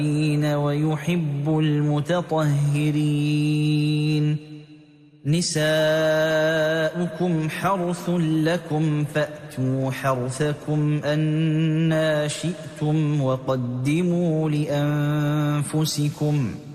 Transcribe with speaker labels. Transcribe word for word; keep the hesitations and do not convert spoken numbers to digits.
Speaker 1: ويحب المتطهرين. نساؤكم حرث لكم فأتوا حرثكم أنى شئتم وقدموا لأنفسكم